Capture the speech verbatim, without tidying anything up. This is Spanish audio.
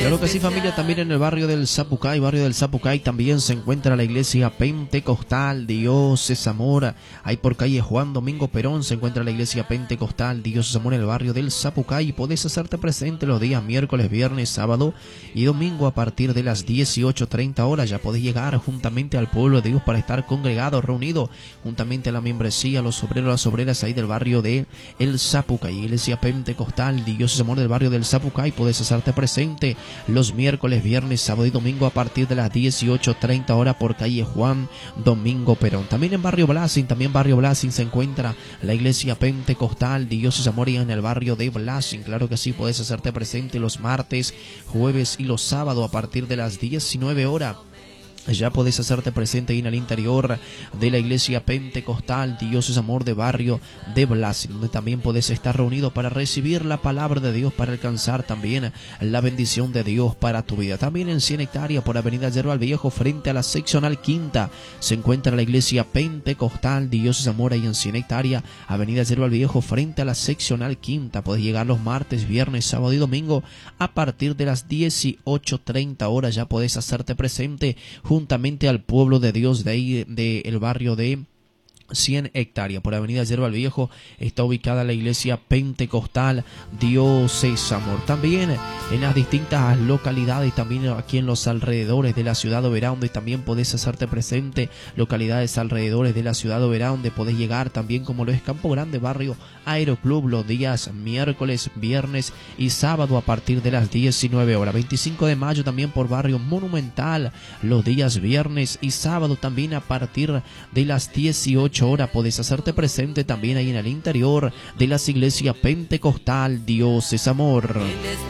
Claro que sí, familia, también en el barrio del Zapucay, barrio del Zapucay también se encuentra la iglesia pentecostal Dios es Amor. Ahí por calle Juan Domingo Perón se encuentra la iglesia pentecostal Dios es Amor en el barrio del Zapucay, y podés hacerte presente los días miércoles, viernes, sábado y domingo a partir de las dieciocho treinta horas. Ya podés llegar juntamente al pueblo de Dios para estar congregado, reunido juntamente a la membresía, los obreros, las obreras ahí del barrio de el Zapucay, iglesia pentecostal Dios es Amor del barrio del Zapucay. Podés hacerte presente los miércoles, viernes, sábado y domingo a partir de las dieciocho treinta horas por calle Juan Domingo Perón. También en barrio Blasing, también barrio Blasing se encuentra la iglesia pentecostal Dios es Amor, y en el barrio de Blasing, claro que sí, podés hacerte presente los martes, jueves y los sábados a partir de las diecinueve horas. Ya podés hacerte presente ahí en el interior de la iglesia pentecostal Dios es Amor de barrio de Blasing, donde también podés estar reunido para recibir la palabra de Dios, para alcanzar también la bendición de Dios para tu vida. También en cien hectáreas por avenida Yerba al Viejo frente a la seccional quinta se encuentra la iglesia pentecostal Dios es Amor. Ahí en cien hectáreas, avenida Yerba al Viejo frente a la seccional quinta. Podés llegar los martes, viernes, sábado y domingo a partir de las dieciocho treinta horas. Ya podés hacerte presente juntamente al pueblo de Dios de ahí, del de barrio de cien hectáreas por avenida Yerba al Viejo está ubicada la iglesia pentecostal Dios es Amor. También en las distintas localidades, también aquí en los alrededores de la ciudad de Oberá, donde también podés hacerte presente, localidades alrededores de la ciudad de Oberá, donde podés llegar también, como lo es Campo Grande, barrio Aeroclub, los días miércoles, viernes y sábado a partir de las diecinueve horas. veinticinco de mayo también por barrio Monumental, los días viernes y sábado también a partir de las dieciocho horas. Podés hacerte presente también ahí en el interior de las iglesias pentecostal Dios es Amor.